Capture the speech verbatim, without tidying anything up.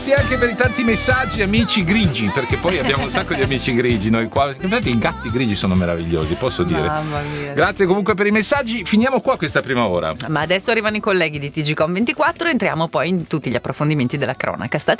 Grazie anche per i tanti messaggi, amici grigi, perché poi abbiamo un sacco di amici grigi noi qua. Infatti i gatti grigi sono meravigliosi, posso dire. Mamma mia. Grazie comunque per i messaggi. Finiamo qua questa prima ora. Ma adesso arrivano i colleghi di T G Com ventiquattro, entriamo poi in tutti gli approfondimenti della cronaca. State